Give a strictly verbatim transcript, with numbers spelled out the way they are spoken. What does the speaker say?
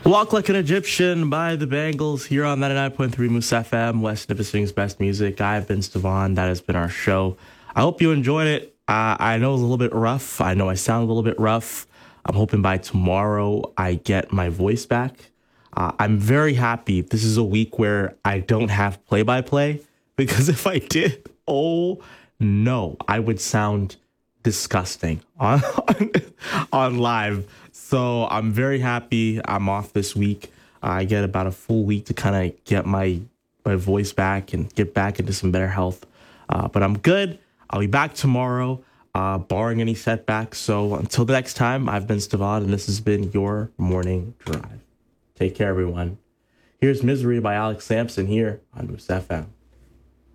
Walk Like an Egyptian by the Bangles here on ninety-nine point three Moose F M, West Nipissing's best music. I've been Stevan. That has been our show. I hope you enjoyed it. Uh, I know it was a little bit rough. I know I sound a little bit rough. I'm hoping by tomorrow I get my voice back. Uh, I'm very happy. This is a week where I don't have play-by-play because if I did, oh no, I would sound disgusting on, on, on live. So I'm very happy I'm off this week. I get about a full week to kind of get my my voice back and get back into some better health. Uh, but I'm good. I'll be back tomorrow, uh, barring any setbacks. So until the next time, I've been Stevan, and this has been your morning drive. Take care, everyone. Here's Misery by Alex Sampson here on Moose F M.